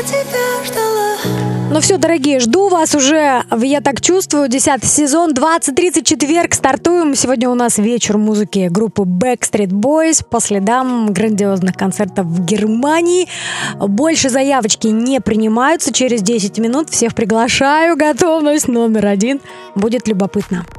Ну все, дорогие, жду вас уже, я так чувствую, 10-й сезон, 20:30, четверг, стартуем. Сегодня у нас вечер музыки группы Backstreet Boys по следам грандиозных концертов в Германии. Больше заявочки не принимаются, через 10 минут всех приглашаю, готовность номер 1, будет любопытно.